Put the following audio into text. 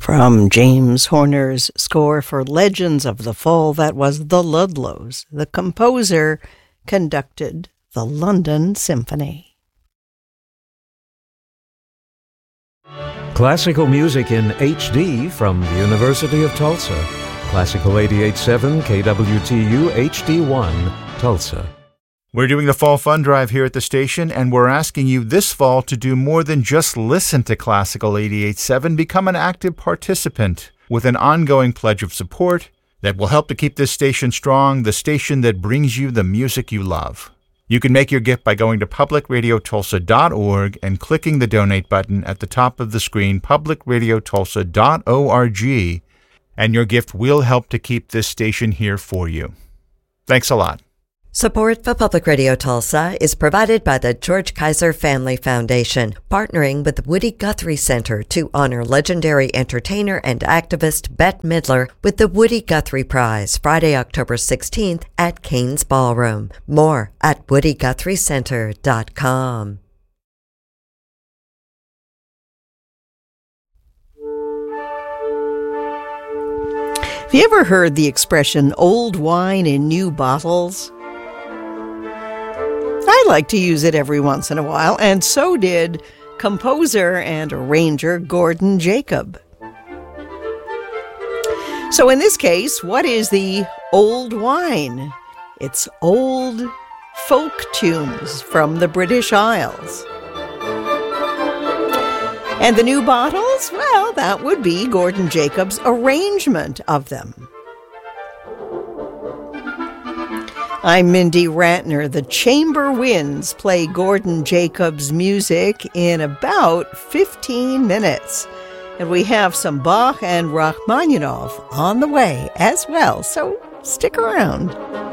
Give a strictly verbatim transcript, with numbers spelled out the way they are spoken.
From James Horner's score for Legends of the Fall, that was The Ludlows. The composer conducted the London Symphony. Classical music in H D from the University of Tulsa. Classical eighty-eight point seven K W T U H D one, Tulsa. We're doing the Fall Fund Drive here at the station, and we're asking you this fall to do more than just listen to Classical eighty-eight point seven. Become an active participant with an ongoing pledge of support that will help to keep this station strong, the station that brings you the music you love. You can make your gift by going to public radio tulsa dot org and clicking the donate button at the top of the screen, public radio tulsa dot org, and your gift will help to keep this station here for you. Thanks a lot. Support for Public Radio Tulsa is provided by the George Kaiser Family Foundation, partnering with the Woody Guthrie Center to honor legendary entertainer and activist Bette Midler with the Woody Guthrie Prize, Friday, October sixteenth at Cain's Ballroom. More at woody guthrie center dot com. Have you ever heard the expression old wine in new bottles? I like to use it every once in a while, and so did composer and arranger Gordon Jacob. So in this case, what is the old wine? It's old folk tunes from the British Isles. And the new bottles? Well, that would be Gordon Jacob's arrangement of them. I'm Mindy Rantner. The Chamber Winds play Gordon Jacob's music in about fifteen minutes. And we have some Bach and Rachmaninoff on the way as well, so stick around.